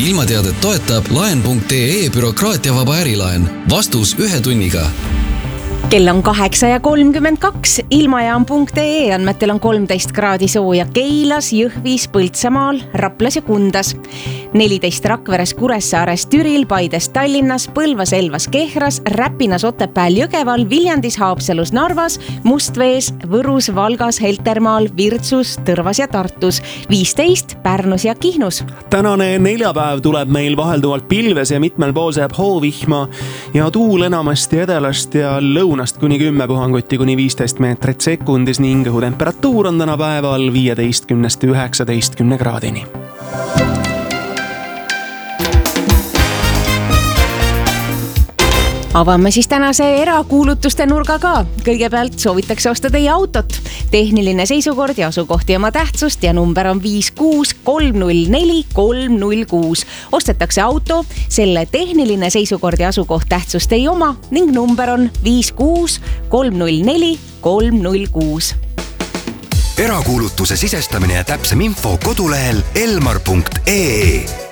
ilmateadet toetab laen.ee bürokraatiavaba ärilaen. Vastus 1 tunniga. Kell on 8:32, ilmajaam.ee andmetel on 13 kraadi sooja Keilas, Jõhvis, Põltsamaal, Raplas ja Kundas. 14 Rakveres, Kuressaares, Türil, Paides, Tallinnas, Põlvas, Elvas, Kehras, Räpinas, Otepääl, Jõgeval, Viljandis, Haapsalus, Narvas, Mustvees, Võrus, Valgas, Heltermaal, Virtsus, Tõrvas ja Tartus. 15 Pärnus ja Kihnus. Tänane neljapäev tuleb meil vahelduvalt pilves ja mitmel pool sajab hoovihma ja tuul enamasti edelast ja lõunast kuni 10 puhanguti kuni 15 meetrit sekundis ning õhutemperatuur on täna päeval 15–19 kraadini. Avame siis tänase erakuulutuste nurga ka. Kõigepealt soovitakse osta teie autot. Tehniline seisukord ja asukoht ja oma tähtsust ja number on 56304-306. Ostetakse auto, selle tehniline seisukord ja asukoht tähtsust ei oma ning number on 56304-306. Erakuulutuse sisestamine ja täpsem info kodulehel elmar.ee.